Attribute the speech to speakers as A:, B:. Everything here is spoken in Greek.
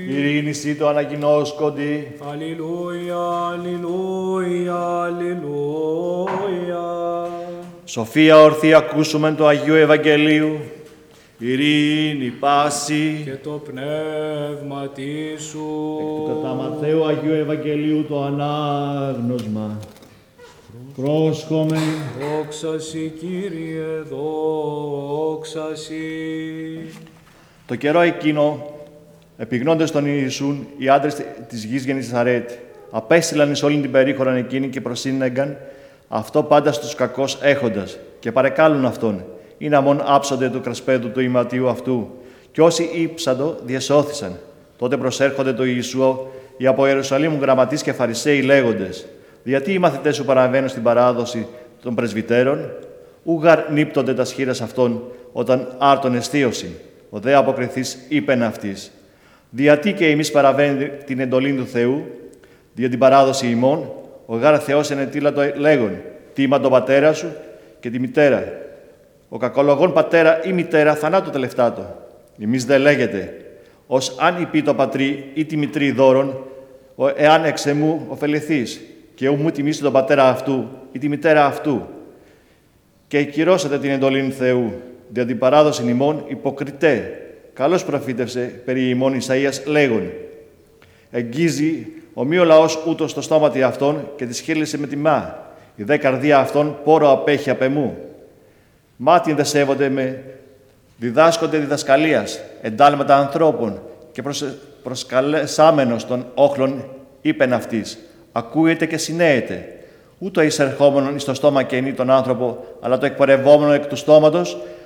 A: Ειρήνη σύ το ανακοινώσκοντι.
B: Αλληλούια, αλληλούια, αλληλούια.
A: Σοφία ορθή ακούσομεν το Αγίου Ευαγγελίου. Ειρήνη πάση.
B: Και το πνεύμα σου.
A: Εκ του κατά Ματθαίου Αγίου Ευαγγελίου το ανάγνωσμα. Πρόσχομαι.
B: Δόξα σοι, Κύριε, δόξα σοι.
A: Το καιρό εκείνο, επιγνώντες τον Ιησούν, οι άντρες της γης Γεννησαρέτ απέστειλαν εις όλην την περίχωραν εκείνη και προσύνεγγαν αυτό πάντα στους κακώς έχοντας και παρεκάλουν αυτόν, ή να μόν άψονται του κρασπέδου του ηματίου αυτού. Και όσοι ύψαντο διεσώθησαν. Τότε προσέρχονται το Ιησού οι από Ιερουσαλήμ γραμματείς και Φαρισαίοι λέγοντες: «Γιατί οι μαθητές σου παραβαίνουν στην παράδοση των πρεσβυτέρων, ούγαρ νύπτονται τα σχήρας αυτών όταν άρτον εστίωσιν». Ο δε αποκριθής είπεν αυτής: «Διατί και εμείς παραβαίνει την εντολή του Θεού, δια την παράδοση ημών, ο γάρ Θεός ενετήλατο λέγον, τίμα τον πατέρα σου και τη μητέρα. Ο κακολογών πατέρα ή μητέρα θανάτου τελευτάτο. Εμείς δε λέγεται, ως αν υπεί το πατρί ή τη μητρή δώρον, εάν εξ εμού ωφεληθείς, και ου μου τιμήσει τον πατέρα αυτού ή τη μητέρα αυτού. Και εκκυρώσατε την εντολή του Θεού, δια την παράδοση ημών υποκριτέ. Καλώς προφήτευσε περί ημών Ισαΐας λέγον. Εγγίζει ομοίω λαός ούτως στο στόματι αυτών και τη χείλησε με τιμά. Η δε καρδία αυτών πόρο απέχει απ' εμού. Μάτιν δε σέβονται με, διδάσκονται διδασκαλίας, εντάλματα ανθρώπων και προσκαλεσάμενος των όχλων είπεν αυτής. Ακούεται και συνέεται. Ούτω εισερχόμενον εις το στόμα καινή τον άνθρωπο, αλλά το εκπορευόμενο εκ του στόματος,